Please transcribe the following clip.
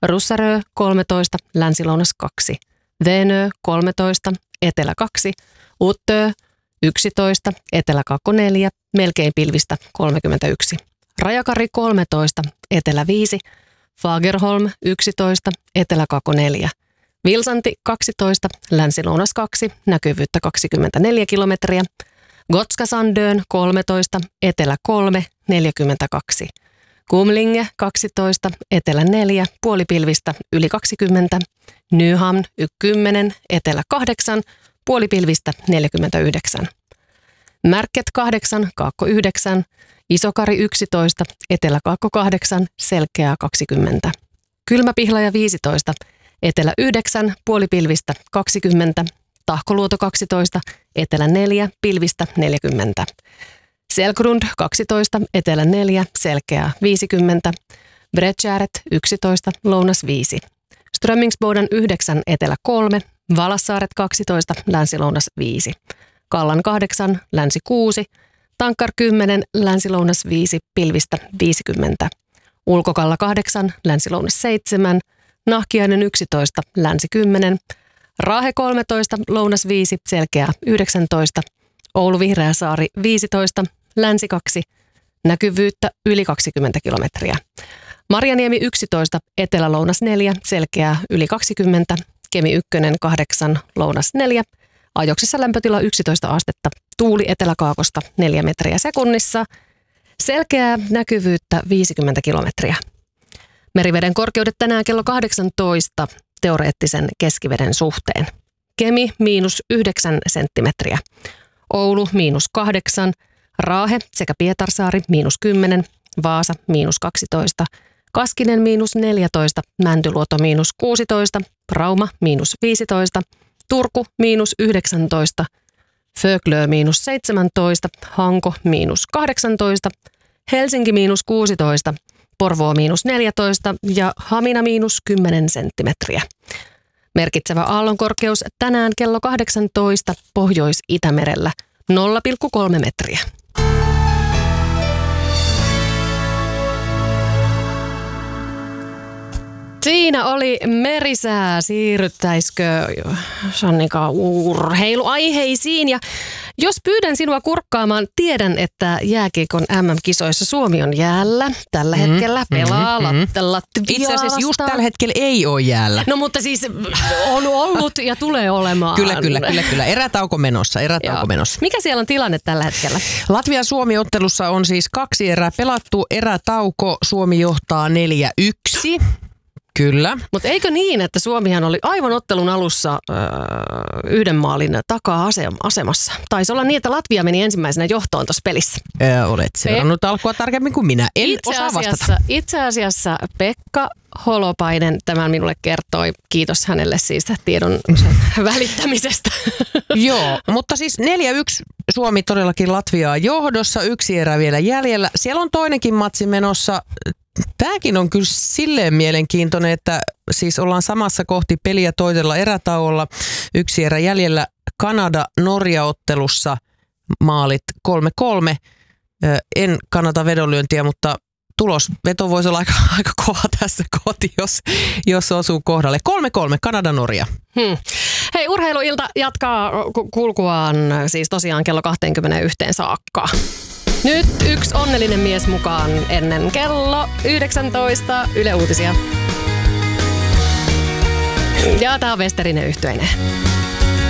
Russarö 13, länsi-lounas 2. Venö 13, etelä 2. Uttö 11, etelä 4, melkein pilvistä 31. Rajakari 13, etelä 5. Fagerholm 11, etelä 4. Vilsanti 12, länsi-lounas 2, näkyvyyttä 24 kilometriä. Gotska-Sandön 13, etelä 3, 42. Kumlinge 12, etelä 4, puolipilvistä yli 20. Nyhamn 10, etelä 8, puolipilvistä 49. Märket 8, kaakko 9. Isokari 11, etelä kaakko 8, selkeää 20. Kylmäpihlaja 15, etelä 9, puolipilvistä 20. Tahkoluoto 12, etelä 4, pilvistä 40. Selgrund 12, etelä 4, selkeää 50. Bredtjäret 11, lounas 5. Strömmingsboden 9, etelä 3. Valassaaret 12, länsi-lounas 5. Kallan 8, länsi 6. Tankkar 10, länsi-lounas 5, pilvistä 50. Ulkokalla 8, länsi-lounas 7. Nahkiainen 11, länsi 10. Raahe 13, lounas 5, selkeää 19. Oulu Vihreäsaari 15, länsi 2. Näkyvyyttä yli 20 kilometriä. Marjaniemi 11, etelä-lounas 4, selkeää yli 20. Kemi 1, 8, lounas 4. Ajoksissa lämpötila 11 astetta. Tuuli eteläkaakosta 4 metriä sekunnissa. Selkeää näkyvyyttä 50 kilometriä. Meriveden korkeudet tänään kello 18 teoreettisen keskiveden suhteen. Kemi -9 senttimetriä. Oulu -8. Raahe sekä Pietarsaari -10. Vaasa -12. Kaskinen -14. Mäntyluoto -16. Rauma -15. Turku -19. Föglö -17. Hanko -18. Helsinki -16. Porvoo -14 ja Hamina -10 senttimetriä. Merkitsevä aallonkorkeus tänään kello 18 Pohjois-Itämerellä 0,3 metriä. Siinä oli merisää. Siirryttäisikö Sannika urheiluaiheisiin? Ja jos pyydän sinua kurkkaamaan, tiedän, että jääkiekon MM-kisoissa Suomi on jäällä. Tällä hetkellä pelaa Latviasta. Itse asiassa just tällä hetkellä ei ole jäällä. No mutta siis on ollut ja tulee olemaan. Kyllä. Erätauko menossa. Mikä siellä on tilanne tällä hetkellä? Latvia-Suomi-ottelussa on siis 2 erää pelattu. Erätauko, Suomi johtaa 4-1. Kyllä. Mutta eikö niin, että Suomihan oli aivan ottelun alussa yhden maalin takaa asemassa? Taisi olla niin, että Latvia meni ensimmäisenä johtoon tuossa pelissä. Olet seurannut alkua tarkemmin kuin minä. En osaa vastata. Itse asiassa Pekka Holopainen tämän minulle kertoi. Kiitos hänelle siis tiedon välittämisestä. Joo, mutta siis 4-1 Suomi todellakin Latviaa johdossa. 1 erä vielä jäljellä. Siellä on toinenkin matsi menossa. Tämäkin on kyllä silleen mielenkiintoinen, että siis ollaan samassa kohti peliä toisella erätauolla. 1 erä jäljellä Kanada-Norja-ottelussa maalit 3-3. En kannata vedonlyöntiä, mutta tulosveto voisi olla aika kova tässä koti, jos osuu kohdalle. 3-3 Kanada-Norja. Hei, urheiluilta jatkaa kulkuaan siis tosiaan kello 21 saakka. Nyt yksi onnellinen mies mukaan ennen kello 19 Yle Uutisia. Ja tää on Westerinen yhtyeinen.